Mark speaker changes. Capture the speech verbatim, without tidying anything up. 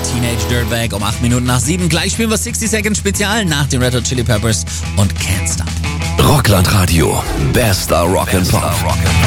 Speaker 1: Teenage Dirtbag um acht Minuten nach sieben. Gleich spielen wir sixty Second Spezial nach den Red Hot Chili Peppers und Can't Stop.
Speaker 2: Rockland Radio. Bester Rock and Pop.